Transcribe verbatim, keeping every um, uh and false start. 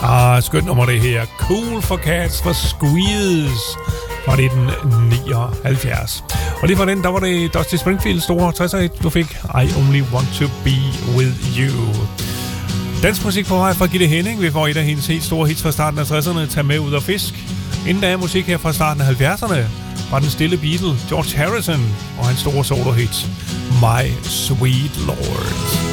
Ah, skønt nummer det her. Cool for Cats for Squeeze fra nitten nioghalvfjerds. Og lige fra den, der var det Dusty Springfield store tresser hit, du fik. I Only Want To Be With You. Dansk musik på vej fra Gitte Henning. Vi får et af hendes helt store hits fra starten af tresserne, Tag Med Ud og Fisk. Inden der er musik her fra starten af halvfjerdserne var den stille Beatle George Harrison og hans store solo hit My Sweet Lord.